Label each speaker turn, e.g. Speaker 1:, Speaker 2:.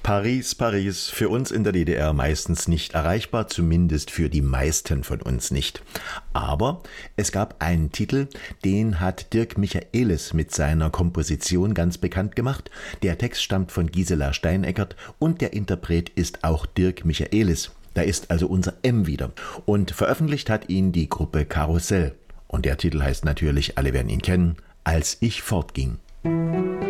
Speaker 1: Paris, Paris, für uns in der DDR meistens nicht erreichbar, zumindest für die meisten von uns nicht. Aber es gab einen Titel, den hat Dirk Michaelis mit seiner Komposition ganz bekannt gemacht. Der Text stammt von Gisela Steineckert und der Interpret ist auch Dirk Michaelis. Da ist also unser M wieder. Und veröffentlicht hat ihn die Gruppe Karussell. Und der Titel heißt natürlich, alle werden ihn kennen, Als ich fortging.